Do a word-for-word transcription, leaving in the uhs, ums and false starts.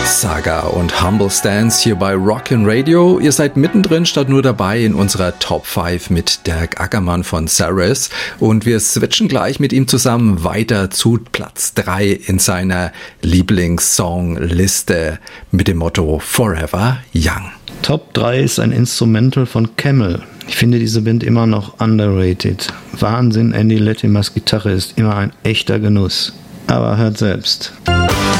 Saga und Humble Stance hier bei Rockin' Radio. Ihr seid mittendrin statt nur dabei in unserer Top fünf mit Derek Ackermann von Saris. Und wir switchen gleich mit ihm zusammen weiter zu Platz drei in seiner Lieblingssongliste mit dem Motto Forever Young. Top drei ist ein Instrumental von Camel. Ich finde diese Band immer noch underrated. Wahnsinn, Andy Latimers Gitarre ist immer ein echter Genuss. Aber hört selbst.